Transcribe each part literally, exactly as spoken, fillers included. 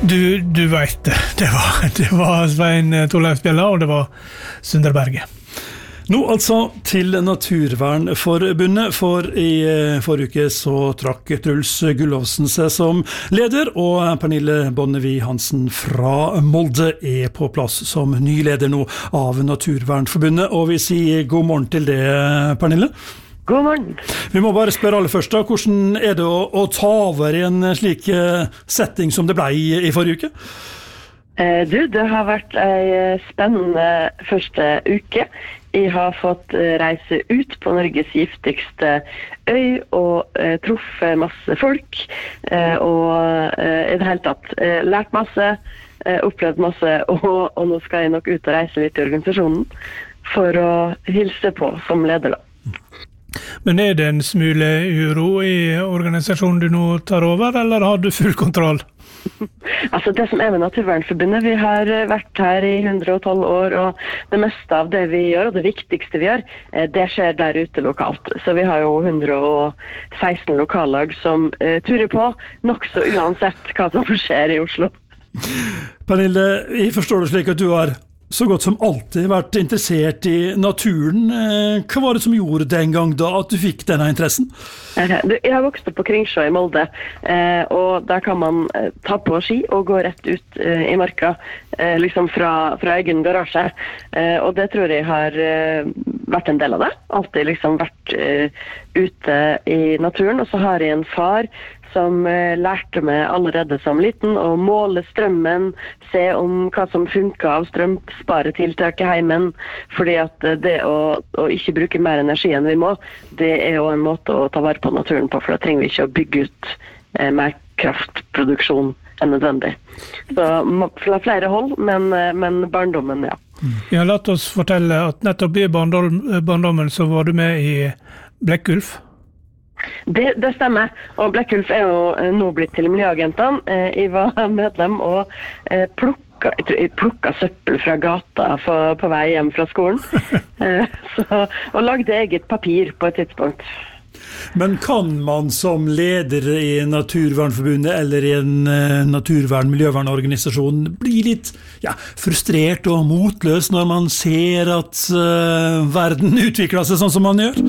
Du, du vet det. Det var, det var Svein Torleifsbjella, og det var Sunderberget. Nå altså til Naturvernforbundet, for i forrige uke så trakk Truls Gullovsen seg som leder, og Pernille Bonnevie Hansen fra Molde er på plass som ny leder nå av Naturvernforbundet, og vi sier god morgen til det, Pernille. God morgen. Vi må bare spørre aller først da, hvordan er det å, å ta over i en slik setting som det ble i, i forrige uke? Eh, du, det har vært en spennende første uke. Jeg har fått reise ut på Norges giftigste øy og eh, truffet masse folk, eh, og eh, i det hele tatt eh, lært masse, eh, opplevd masse, og, og nå skal jeg nok ut og reise litt i organisasjonen for å hilse på som leder da. Men er det en smule uro i organisasjonen du nå tar over, eller har du full kontroll? Altså det som er med Naturvernforbundet, vi har vært her i hundre og tolv år, og det meste av det vi gjør, og det viktigste vi gjør, det skjer der ute lokalt. Så vi har jo hundre og seksten lokallag som uh, turer på, nok så uansett hva som skjer i Oslo. Pernille, jeg forstår det slik at du har så godt som alltid vært interessert i naturen. Hva var det som gjorde den gang da at du fikk denne interessen? Jeg har vokst opp på Kringsjå i Molde, og der kan man ta på ski og gå rett ut i marka, liksom fra, fra egen garasje. Og det tror jeg har vært en del av det. Alltid liksom vært ute i naturen, og så har jeg en far som lærte meg allerede som liten å måle strømmen, se om hva som funker av strømsparetiltak i heimen, fordi at det å, å ikke bruke mer energi enn vi må, det er jo en måte å ta vare på naturen på, for da trenger vi ikke å bygge ut eh, mer kraftproduksjon enn nødvendig. Så fra flere hold, men, men barndommen, ja. Ja, la oss fortelle at nettopp i barndom, barndommen så var du med i Blekkulf. Det, det stemmer, og Blekkulf er jo nå blitt til miljøagentene. Jeg var medlem og plukka, jeg plukka søppel fra gata på, på vei hjem fra skolen, så, og lagde eget papir på et tidspunkt. Men kan man som leder i Naturvernforbundet eller i en naturvern-miljøvernorganisasjon bli litt ja, frustrert og motløs når man ser at uh, verden utvikler seg sånn som man gjør?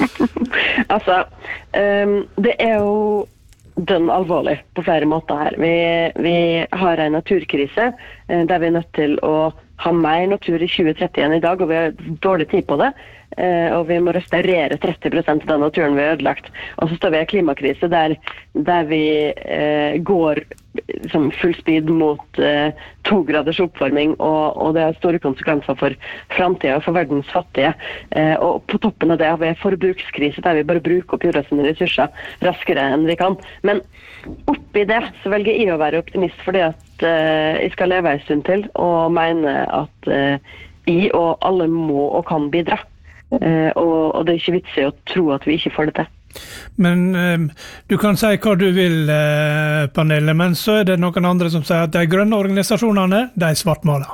Altså, um, det er jo den alvorlig på flere måter her. Vi, vi har en naturkrise uh, der vi er nødt til å ha mer natur i tjue tretti enn i dag, og vi har dårlig tid på det. Uh, og vi må restaurere tretti prosent av den naturen vi har ødelagt. Og så står vi i en klimakrise der, der vi uh, går som full speed mot uh, to graders oppvarming, og, og det har store konsekvenser for fremtiden og for verdens fattige. Uh, og på toppen av det har vi en forbrukskrise der vi bare bruker opp jordas ressurser raskere enn vi kan. Men oppi det så velger jeg å være optimist, fordi at uh, jeg skal leve en stund til, og mener at uh, jeg og alle må og kan bidra. Uh, og, og det er ikke vits i å tro at vi ikke får det til. Men uh, du kan si hva du vil, uh, Pernille, men så er det noen andre som sier at de grønne organisasjonene, de svartmaler.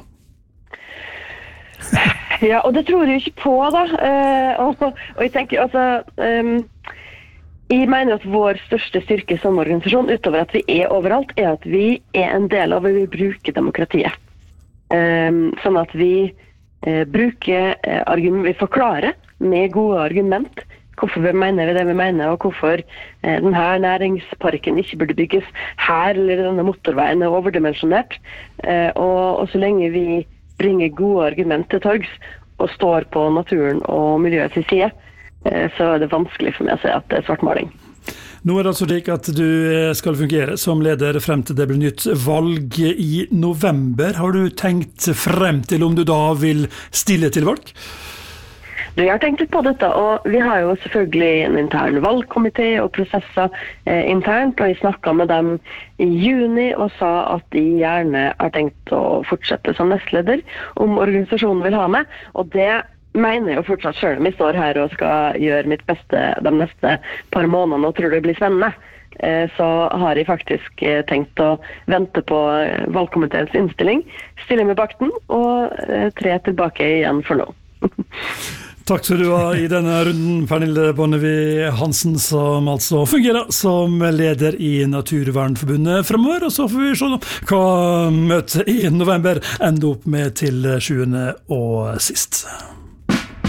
Ja, og det tror jeg ikke på da. Uh, og, og jeg tenker, altså, um, jeg mener at vår største styrke som organisasjon, utover at vi er overalt, er at vi er en del av å bruke demokratiet. Um, sånn at vi Eh, bruke eh, argument, vi forklarer med gode argument hvorfor vi mener det vi mener, og hvorfor eh, denne næringsparken ikke burde bygges her, eller denne motorveien er overdimensjonert. Eh, og, og så lenge vi bringer gode argument til torgs og står på naturen og miljøets side, eh, så er det vanskelig for meg å si at det er svartmaling. Nå er det altså slik at du skal fungere som leder frem til det blir nytt valg i november. Har du tenkt frem til om du da vil stille til valg? Du, jeg har tenkt litt på dette, og vi har jo selvfølgelig en intern valgkomité og prosesser eh, internt, og jeg snakket med dem i juni og sa at de gjerne har tenkt å fortsette som nestleder om organisasjonen vil ha med, og det mener jeg jo fortsatt selv om jeg står her og skal gjøre mitt beste de neste par månedene og tror det blir spennende, så har jeg faktisk tenkt å vente på valgkomiteens innstilling, stille med bak den og tre tilbake igjen for nå. Takk skal du ha i denne runden, Pernille Bonnevie Hansen, som altså fungerer som leder i Naturvernforbundet fremover, og så får vi se hva møtet i november ender opp med til sjuende og sist.